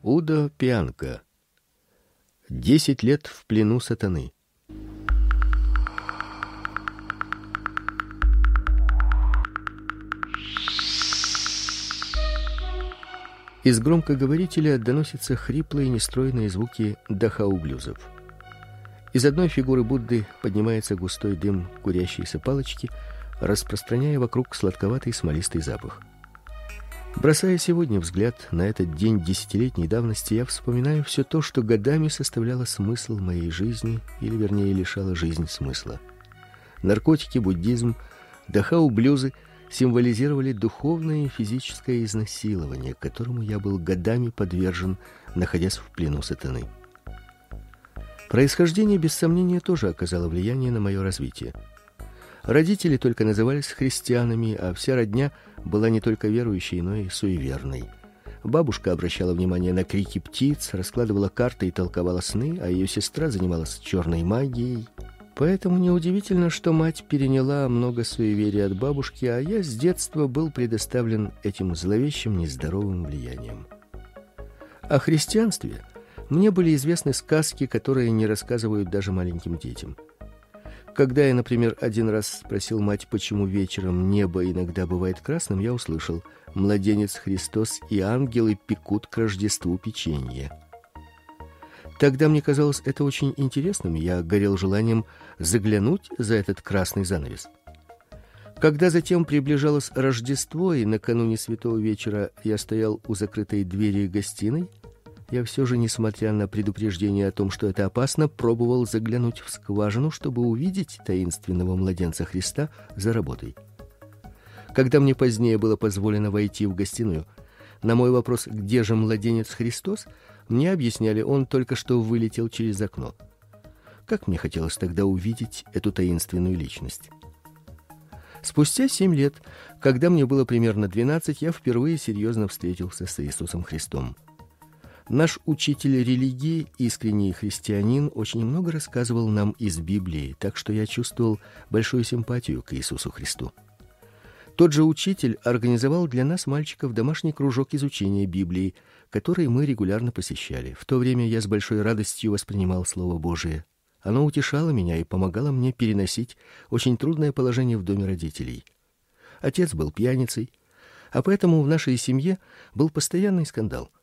Удо Пианка. 10 лет в плену сатаны. Из громкоговорителя доносятся хриплые нестройные звуки дахау-блюзов. Из одной фигуры Будды поднимается густой дым курящейся палочки, распространяя вокруг сладковатый смолистый запах. Бросая сегодня взгляд на этот день десятилетней давности, я вспоминаю все то, что годами составляло смысл моей жизни, или вернее лишало жизнь смысла. Наркотики, буддизм, дахау-блюзы символизировали духовное и физическое изнасилование, которому я был годами подвержен, находясь в плену сатаны. Происхождение, без сомнения, тоже оказало влияние на мое развитие. Родители только назывались христианами, а вся родня была не только верующей, но и суеверной. Бабушка обращала внимание на крики птиц, раскладывала карты и толковала сны, а ее сестра занималась черной магией. Поэтому неудивительно, что мать переняла много суеверий от бабушки, а я с детства был предоставлен этим зловещим, нездоровым влиянием. О христианстве мне были известны сказки, которые не рассказывают даже маленьким детям. Когда я, например, один раз спросил мать, почему вечером небо иногда бывает красным, я услышал: младенец Христос и ангелы пекут к Рождеству печенье. Тогда мне казалось это очень интересным, я горел желанием заглянуть за этот красный занавес. Когда затем приближалось Рождество, и накануне Святого вечера я стоял у закрытой двери гостиной, я все же, несмотря на предупреждение о том, что это опасно, пробовал заглянуть в скважину, чтобы увидеть таинственного младенца Христа за работой. Когда мне позднее было позволено войти в гостиную, на мой вопрос: где же младенец Христос, мне объясняли: он только что вылетел через окно. Как мне хотелось тогда увидеть эту таинственную личность. Спустя 7 лет, когда мне было примерно 12, я впервые серьезно встретился с Иисусом Христом. Наш учитель религии, искренний христианин, очень много рассказывал нам из Библии, так что я чувствовал большую симпатию к Иисусу Христу. Тот же учитель организовал для нас, мальчиков, домашний кружок изучения Библии, который мы регулярно посещали. В то время я с большой радостью воспринимал Слово Божие. Оно утешало меня и помогало мне переносить очень трудное положение в доме родителей. Отец был пьяницей, а поэтому в нашей семье был постоянный скандал.